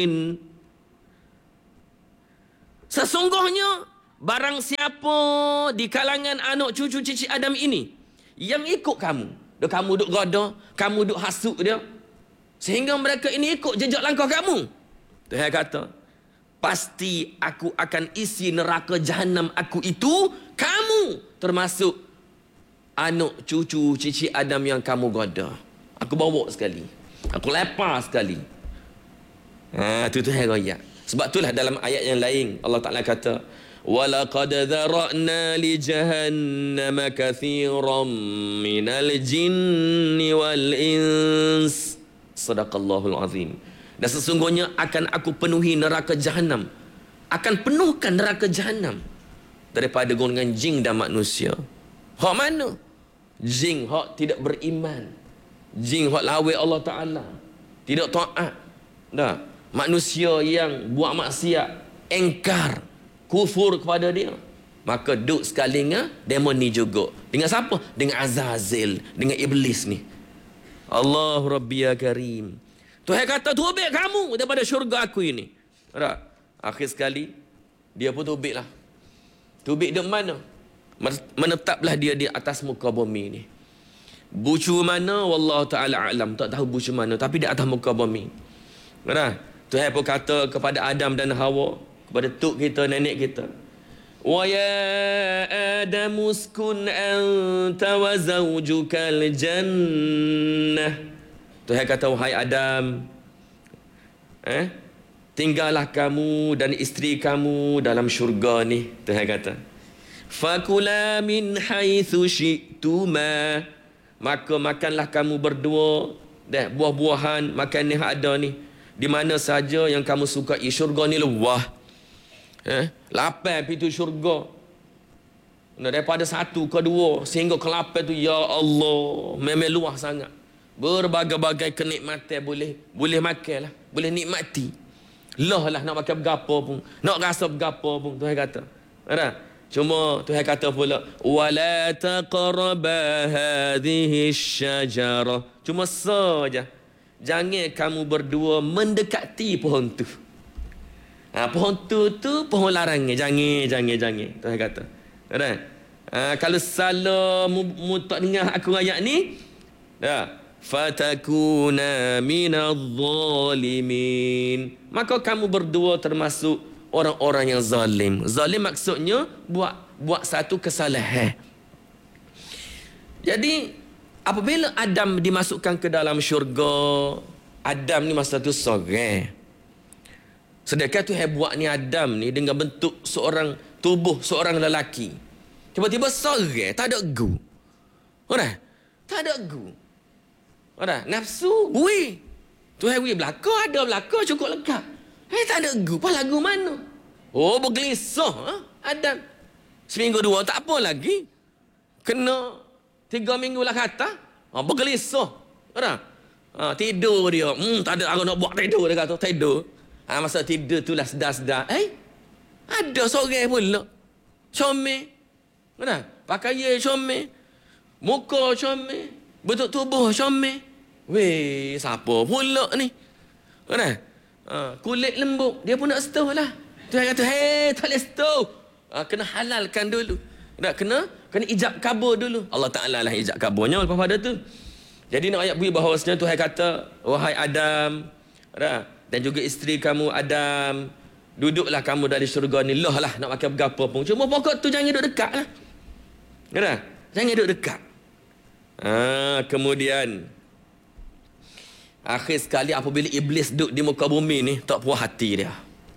Sesungguhnya barang siapa di kalangan anak cucu cici Adam ini yang ikut kamu, kamu duk goda, kamu duk hasut dia, sehingga mereka ini ikut jejak langkah kamu, Tuhan kata, pasti aku akan isi neraka jahanam aku itu kamu, termasuk anak cucu cici Adam yang kamu goda. Aku bawa sekali, aku lepar sekali. Itu Tuhan royak. Sebab itulah dalam ayat yang lain Allah Ta'ala kata, وَلَقَدْ ذَرَأْنَا لِجَهَنَّمَ كَثِيرًا مِنَ الْجِنِّ وَالْإِنسِ. Sadaqallahul azim. Dan sesungguhnya akan aku penuhi neraka jahanam, akan penuhkan neraka jahanam daripada golongan jin dan manusia. Hak mana? Jin hak tidak beriman, jin hak lawan Allah Ta'ala, tidak taat. Dah. Manusia yang buat maksiat, engkar, kufur kepada dia, maka duduk sekali dengan demon ni juga. Dengan siapa? Dengan Azazil, dengan iblis ni. Allah Rabbi ya Karim. Tuhan kata, tubik kamu daripada syurga aku ini. Tak? Akhir sekali dia pun tubik lah. Tubik di mana? Menetaplah dia di atas muka bumi ni. Bucu mana? Wallahu ta'ala alam. Tak tahu bucu mana, tapi di atas muka bumi. Tak? Tuhan pun kata kepada Adam dan Hawa, kepada tok kita, nenek kita, wa ya Adam uskun anta wa zawjukal jannah. Tuhan kata, wahai Adam, tinggallah kamu dan isteri kamu dalam syurga ni. Tuhan kata, fakula min haitsu syi'tuma, maka makanlah kamu berdua buah-buahan, makan ni hak ada ni, di mana saja yang kamu sukai. Syurga ni luah. Lapan pintu syurga. Daripada satu ke dua sehingga ke lapan tu, ya Allah, memang luah sangat. Berbagai-bagai kenikmatan boleh makan lah, boleh nikmati. Lah nak makan berapa pun, nak rasa berapa pun, Tuhan kata. Cuma Tuhan kata pula, wala taqraba hadhihi syajarah. Cuma saja jangan kamu berdua mendekati pohon tu. Pohon tu pohon larangan. Jangan. Tuhan kata. Kalau salah mu tak dengar aku ayat ni, fatakuna minadh-dhalimin, maka kamu berdua termasuk orang-orang yang zalim. Zalim maksudnya buat satu kesalahan. Jadi apabila Adam dimasukkan ke dalam syurga, Adam ni masa tu seorang. Sedangkan Tuhan buat ni Adam ni dengan bentuk seorang tubuh seorang lelaki. Tiba-tiba seorang, tak ada gu. Tak ada gu. Nafsu, Tuhan belaka, ada belaka cukup lengkap. Tak ada gu, apa lagu mana? Bergelisah Adam. Seminggu dua tak apa lagi. Kena 3 minggu lah kata, bergelisah. Tidur dia. Tak ada aku nak buat tidur, dia kata tidur. Masa tidur tu lah sedar-sedar. Ada seorang pula. Comel. Pakaian comel. Muka comel. Bentuk tubuh comel. Siapa pula ni? Kulit lembut. Dia pun nak setuh lah. Tuhan kata, tak boleh setuh. Kena halalkan dulu. Kena ijab kabur dulu. Allah Ta'ala lah ijab kaburnya lepas pada tu. Jadi nak ayat bunyi bahawasanya Tuhan kata, wahai Adam, dan juga isteri kamu Adam, duduklah kamu dari syurga ni. Lah nak makan berapa pun. Cuma pokok tu jangan duduk dekat lah. Jangan duduk dekat. Kemudian akhir sekali apabila iblis duduk di muka bumi ni, tak puas hati dia.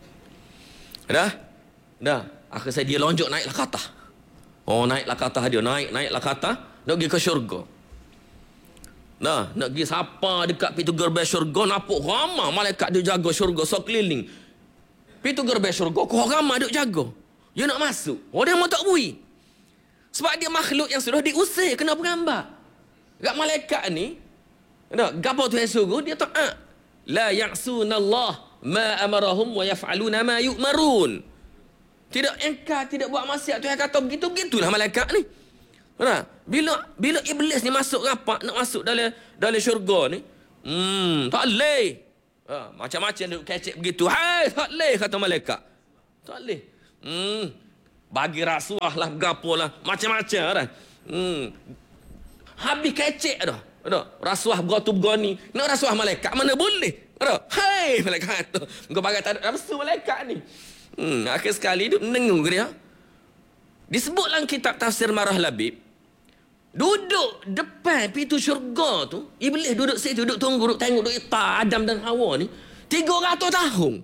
Akhir sekali dia lonjok naiklah ke atas. Naiklah ke atas dia. Naiklah ke atas. Nak pergi ke syurga. Nak pergi siapa dekat pintu gerbang syurga. Nampak ramai malaikat dia jaga syurga sekeliling. Pintu gerbang syurga, kau ramai duk jaga. Dia nak masuk. Dia mau tak bui. Sebab dia makhluk yang sudah diusir, kena bergambar. Kat malaikat ni, gapo Tuhan suruh, dia taat. La ya'sunallah ma amarahum wa yaf'aluna ma yu'marun. Tidak engkar, tidak buat maksiat. Tuhan kata begitulah malaikat ni. Bila iblis ni masuk rapat, nak masuk dalam syurga ni, tak boleh. Macam-macam duduk kecek begitu. Hai, tak boleh kata malaikat. Tak boleh. Bagi rasuah lah, gapo lah, macam-macam dah. Habis kecek dah. Rasuah beratu berani. Nak rasuah malaikat mana boleh. Hai, malaikat tu. Kau bagai tak ada nafsu malaikat ni. Akhir sekali duduk mendengung dia. Disebut dalam kitab tafsir Marah Labib, duduk depan pintu syurga tu, Iblis duduk situ, duduk tunggu, duduk tengok, duduk itar Adam dan Hawa ni 300 tahun.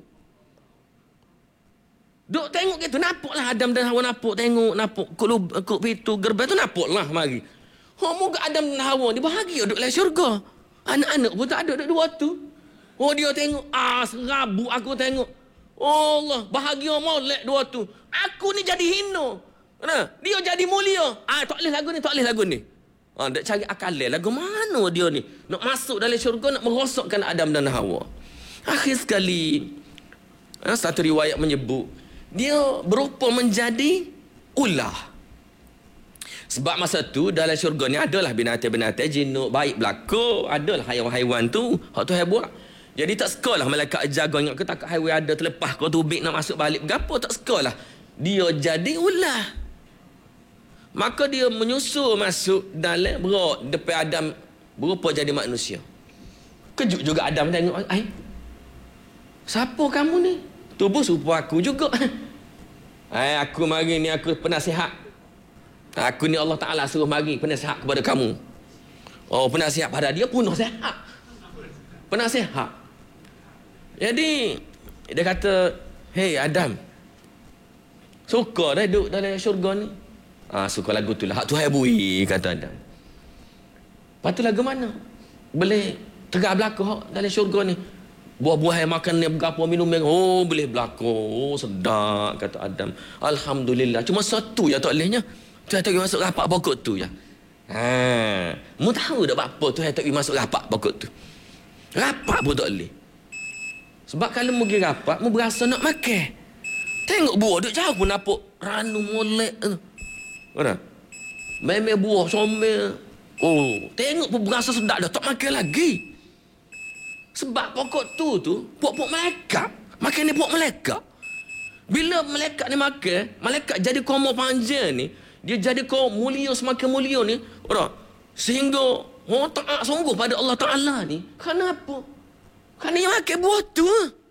Duduk tengok gitu, napaklah Adam dan Hawa napuk, tengok, napuk kuk pintu gerbang tu, napaklah mari. Moga Adam dan Hawa ni bahagia duduk dalam syurga. Anak-anak pun tak ada duduk dua tu. Dia tengok, serabu aku tengok. Allah, bahagia molek dua tu. Aku ni jadi hina. Dia jadi mulia. Tak boleh lagu ni, tak boleh lagu ni. Nak cari akal lagu mana dia ni. Nak masuk dalam syurga, nak merosakkan Adam dan Hawa. Akhir sekali, satu riwayat menyebut, dia berupa menjadi ular. Sebab masa tu dalam syurga ni adalah binatang-binatang, jinuk, baik belaka. Adalah haiwan-haiwan tu. Hak tu buat. Jadi tak sekolah malaikat jaga, ingat ke takut haiwan ada terlepas kau tubik nak masuk balik. Gapo tak sekolah. Dia jadi ular. Maka dia menyusul masuk dalam berak depan Adam, berupa jadi manusia. Kejut juga Adam tengok, siapa kamu ni? Tubuh serupa aku juga. Aku mari ni, aku penasihat. Aku ni Allah Ta'ala suruh mari penasihat kepada kamu. Penasihat pada dia pun nasihat. Penasihat. Jadi dia kata, hey Adam, suka dah duduk dalam syurga ni. Suka lagu tu lah. Hak Tuhan bui, kata Adam. Lepas tu lagu mana? Boleh tegak belaka hak dalam syurga ni. Buah-buah yang makan ni, berapa minum yang, boleh belaka. Sedap, kata Adam. Alhamdulillah. Cuma satu ya tak bolehnya. Tuhan tak pergi masuk rapat pokok tu je. Mu tahu tak apa Tuhan tak pergi masuk rapat pokok tu? Rapat pun tak boleh. Sebab kalau mu pergi rapat, mu berasa nak makan. Tengok buah duk jauh pun nampak ranu molek tu. Memang buah somel. Tengok pun berasa sedap dah, tak makan lagi. Sebab pokok tu pokok malaikat. Makan ni pokok malaikat. Bila malaikat ni makan, malaikat jadi koma panjang ni, dia jadi kau mulia, semakin mulia ni. Sehingga taat sungguh pada Allah Ta'ala ni. Kenapa? Kerana dia makan buah tu.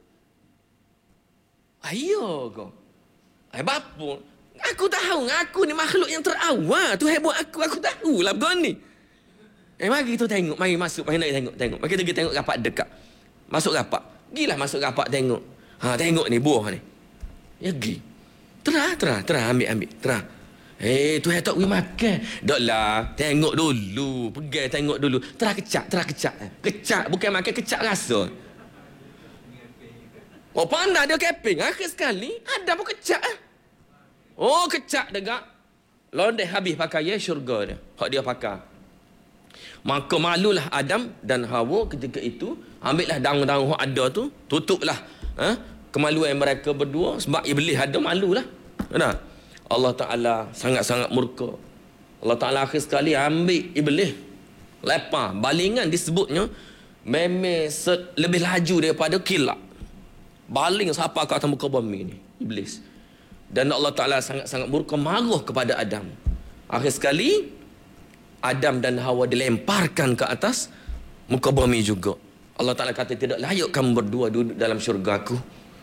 Ayo kau. Bapa, aku tahu aku ni makhluk yang terawal. Tuhan buat aku tahulah kau ni. Mari kita tengok, mari masuk, mari nak tengok. Mari kita pergi tengok rapat dekat. Masuk rapat. Gilah masuk rapat tengok. Tengok ni buah ni. Ya pergi. Terah ambil. Terah. Tuhan tak pergi makan. Taklah, tengok dulu. Pergi tengok dulu. Terah kecak. Kecak, bukan makan, kecak rasa. Pandai dia keping. Akhir sekali, ada pun kecak. Kecak degak. Londeh habis pakai syurga dia. Hak dia pakai. Maka malulah Adam dan Hawa ketika itu. Ambillah daun-daun yang ada tu. Tutuplah kemaluan mereka berdua. Sebab Iblis ada malulah. Allah Ta'ala sangat-sangat murka. Allah Ta'ala akhir sekali ambil Iblis. Lepas. Balingan disebutnya. Memang lebih laju daripada kilat. Baling siapa ke atas muka bumi ni. Iblis. Dan Allah Ta'ala sangat-sangat murka, marah kepada Adam. Akhir sekali, Adam dan Hawa dilemparkan ke atas muka bumi juga. Allah Ta'ala kata, tidak layak kamu berdua duduk dalam syurga aku.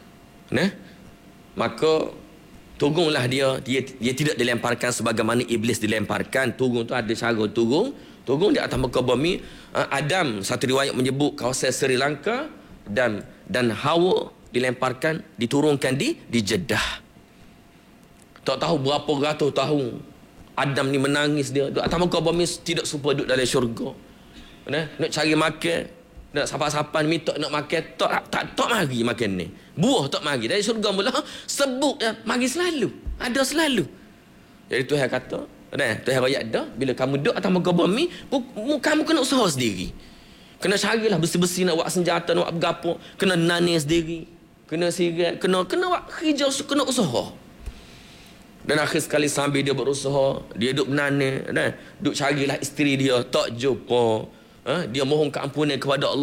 Maka, turunlah dia tidak dilemparkan sebagaimana Iblis dilemparkan. Turun tu ada cara turun di atas muka bumi. Adam, satu riwayat menyebut kawasan Sri Lanka, dan Hawa dilemparkan, diturunkan di Jeddah. Tak tahu berapa ratus tahun Adam ni menangis dia duduk atas muka bumi, tidak suka duduk dalam syurga. Nak cari makan, nak sapa-sapa minta nak makan, tak mari makan ni. Buah tak mari. Dari syurga mula sebut mari selalu. Ada selalu. Jadi Tuhan kata, Tuhan royak dah, bila kamu duduk atas muka bumi, kamu kena usaha sendiri. Kena carilah besi-besi nak buat senjata, nak buat bergapo, kena nanis sendiri. Kena sirat, kena buat kerja, kena usaha. Dan akhir sekali sambil dia berusaha, dia duduk menanam, duduk carilah isteri dia, tak jumpa. Dia mohon keampunan kepada Allah.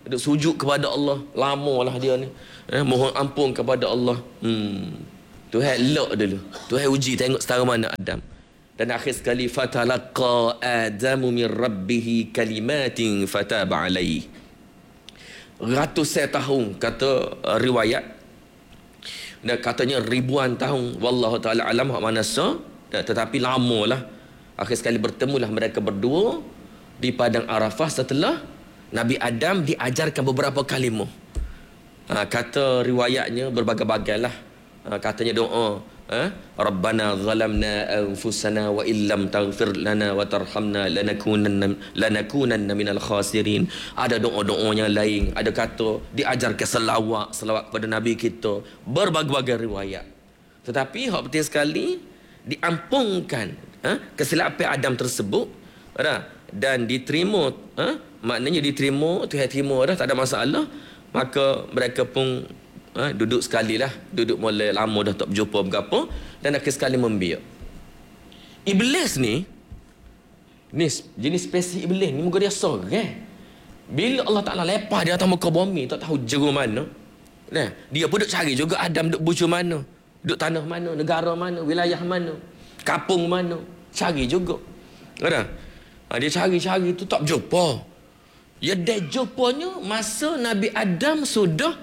duk sujud kepada Allah. Lamalah dia ni. Mohon ampun kepada Allah. Tuhan elok dulu. Tuhan uji tengok setara mana Adam. Dan akhir sekali fatalaqa Adamu min rabbih kalimatin fataba alaihi. Ratusan tahun kata riwayat. Dan katanya ribuan tahun wallahu taala alam hak mana so, tetapi lamalah. Akhir sekali bertemulah mereka berdua di padang Arafah setelah Nabi Adam diajarkan beberapa kalimah. Kata riwayatnya berbagai-bagai lah. Katanya doa, Rabbana zalamna anfusana wa illam taghfir lana wa tarhamna lanakunanna minal khasirin. Ada doa-doanya lain, ada kata diajarkan selawat kepada Nabi kita, berbagai-bagai riwayat. Tetapi hak penting sekali diampunkan kesilapan Adam tersebut dan diterima, maknanya diterima, Tuhan terima dah, tak ada masalah. Maka mereka pun duduk sekali lah, duduk mulai lama dah tak berjumpa berapa, dan akhir sekali membiak. Iblis ni jenis spesies iblis ni, muka dia sorang. Bila Allah Ta'ala lepas dia atas muka bumi, tak tahu jeru mana, dia pun duduk cari juga Adam duduk bucu mana, duduk tanah mana, negara mana, wilayah mana, kampung mana, cari juga. Dia cari-cari tu tak berjumpa. Ya dia jumpanya masa Nabi Adam sudah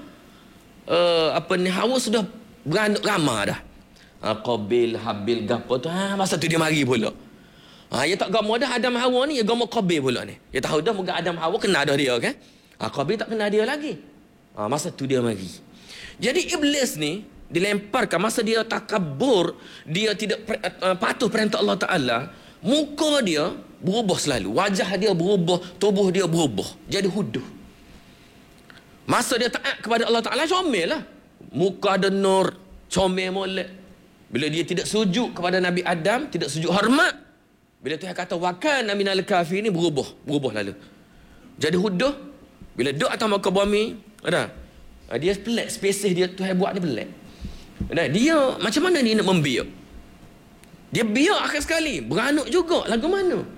Hawa sudah beranak ramah dah. Qabil, Habil, gapo tu. Masa tu dia mari pula. Ya tak gama dah Adam Hawa ni, ya gama Qabil pula ni. Ya tahu dah moga Adam Hawa kena dah dia kan. Qabil tak kena dia lagi. Masa tu dia mari. Jadi iblis ni dilemparkan masa dia takabur, dia tidak patuh perintah Allah Taala, muka dia berubah selalu, wajah dia berubah, tubuh dia berubah, jadi huduh. Masa dia taat kepada Allah Ta'ala, comel lah, muka ada nur, comel molek. Bila dia tidak sujud kepada Nabi Adam, tidak sujud hormat, bila Tuhan kata wakana minal kafirin, berubah lalu, jadi huduh. Bila duduk atas muka bumi, dia pelik, spesies dia Tuhan buat ni pelik. Dia macam mana dia nak membiak? Dia biak akhir sekali, beranak juga, lagu mana?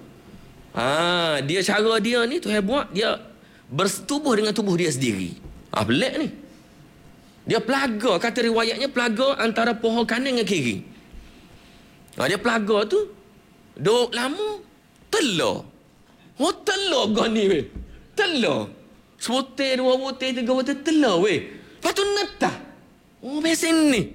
Dia cara dia ni Tuhan buat, dia bersetubuh dengan tubuh dia sendiri. Pelik ni. Dia pelaga, kata riwayatnya pelaga antara pohon kanan dengan kiri. Dia pelaga tu duk lama telur. Telur kau ni weh. Telur. Sebutir, dua butir, tiga butir telur weh. Lepas tu netah. Biasa ni.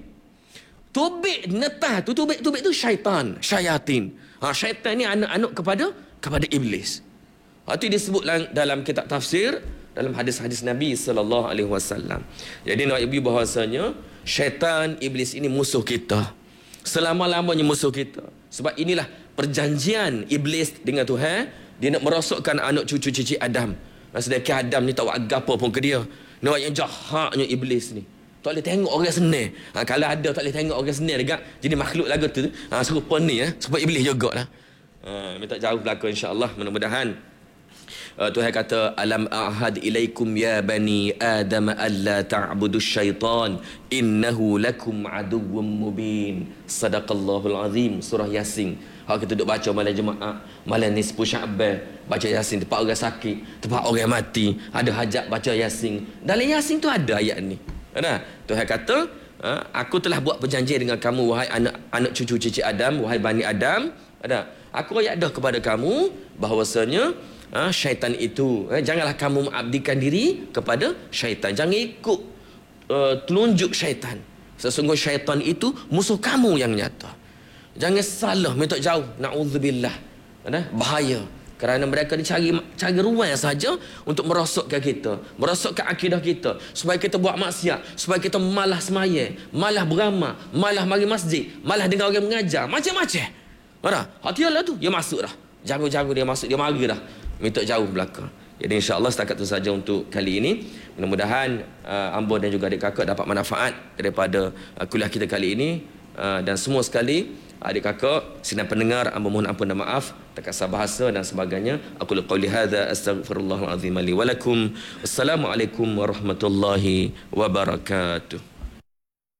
Tubik netah tu, tubik tu syaitan, syayatin. Syaitan ni anak-anak kepada iblis. Itu disebut dalam kitab tafsir, dalam hadis-hadis Nabi sallallahu alaihi wasallam. Jadi nak ibu bahasanya syaitan iblis ini musuh kita. Selama-lamanya musuh kita. Sebab inilah perjanjian iblis dengan Tuhan, dia nak merosakkan anak cucu cici Adam. Sedangkan Adam ni tak buat apa pun ke dia. Nak yang jahatnya iblis ni. Tak boleh tengok orang senang. Kalau ada tak boleh tengok orang senang dekat. Jadi makhluk lagu tu serupa ni sebab iblis jugalah. Minta jauh belakang insya-Allah, mudah-mudahan Tuhan kata alam a'had ilaikum ya bani adam alla ta'budu syaitan innahu lakum aduwwum mubin. Sadaqallahul azim. Surah Yasin. Kita duduk baca malam Jumaat, malam nisfu Sya'ban, baca Yasin. Tempat orang sakit, tempat orang mati, ada hajat baca Yasin. Dalam Yasin tu ada ayat ni. Tuhan kata aku telah buat perjanjian dengan kamu wahai anak cucu cici Adam, wahai bani Adam. Aku ayat dah kepada kamu bahawasanya syaitan itu, janganlah kamu mengabdikan diri kepada syaitan. Jangan ikut telunjuk syaitan. Sesungguhnya syaitan itu musuh kamu yang nyata. Jangan salah, minta jauh. Na'udzubillah. Bahaya. Kerana mereka cari ruang saja untuk merosakkan kita, merosakkan akidah kita, supaya kita buat maksiat, supaya kita malas sembahyang, malas beramal, malas mari masjid, malas dengar orang mengajar, macam-macam. Hati-hati tu, dia masuk dah. Jago-jago dia masuk, dia mari dah. Minta jauh belakang. Jadi insya-Allah setakat itu saja untuk kali ini. Mudah-mudahan Ambo dan juga adik kakak dapat manfaat daripada kuliah kita kali ini. Dan semua sekali adik kakak, sidang pendengar, Ambo mohon ampun dan maaf terkasar bahasa dan sebagainya. Aku qauli hadza astaghfirullahal azim li wa lakum. Wassalamualaikum warahmatullahi wabarakatuh.